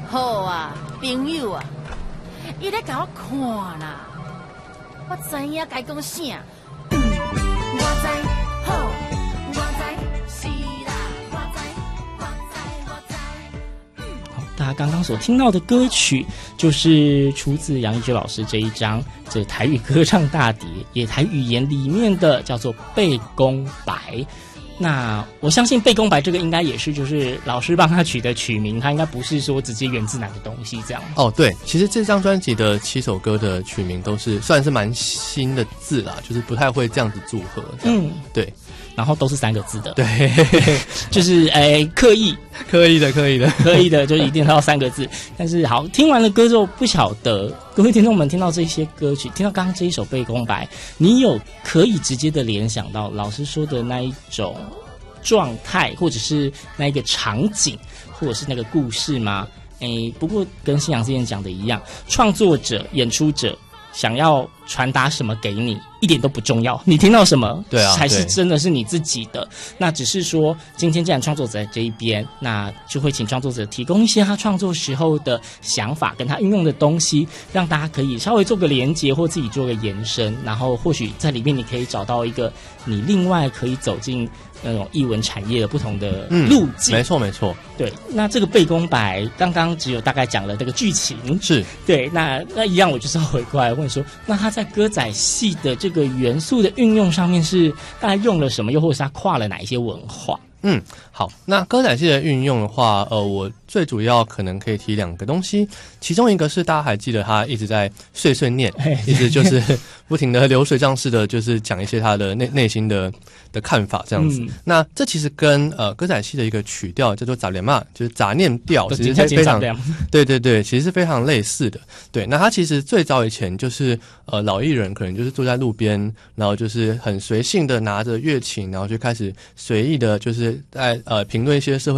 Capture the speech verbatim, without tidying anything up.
好啊，朋友啊，伊咧甲我看啦，我知影该讲啥。嗯，我知，好，我知，是啦，我知，我知，我知。 好，大家刚刚所听到的歌曲，就是出自杨一觉老师这一张这台语歌唱大碟，也台语言里面的叫做《背公白》。那我相信背公白这个应该也是就是老师帮他取的曲名，他应该不是说直接源自哪个东西这样。 哦，对，其实这张专辑的七首歌的曲名都是算是蛮新的字啦，就是不太会这样子组合这样。嗯，对， 然后都是三个字的。 对， 就是诶、欸、刻意刻意的刻意的刻意的就一定要三个字。但是好，听完了歌之后，不晓得各位听众们听到这些歌曲，听到刚刚这一首背公白，你有可以直接的联想到老师说的那一种状态，或者是那一个场景，或者是那个故事吗？诶，不过跟信阳之前讲的一样，创作者、演出者想要传达什么给你，一点都不重要。你听到什么， 对啊， 才是真的是你自己的。那只是说，今天既然创作者在这一边，那就会请创作者提供一些他创作时候的想法，跟他运用的东西，让大家可以稍微做个连结，或自己做个延伸。然后或许在里面你可以找到一个你另外可以走进那种艺文产业的不同的路径。 嗯、没错没错。 对，那这个背公白刚刚只有大概讲了这个剧情， 是对。那那一样，我就是要回过来问说，那他在歌仔戏的这个元素的运用上面是大概用了什么，又或者是他跨了哪一些文化？ 嗯，好，那歌仔戏的运用的话，呃，我最主要可能可以提两个东西，其中一个是大家还记得他一直在碎碎念，一直就是不停的流水账式的，就是讲一些他的内内心的的看法这样子。嗯、那这其实跟呃歌仔戏的一个曲调叫做杂念嘛，就是杂念调，其实是非常对对对，其实是非常类似的。对，那他其实最早以前就是呃老艺人可能就是坐在路边，然后就是很随性的拿着乐琴，然后就开始随意的就是在呃评论一些社会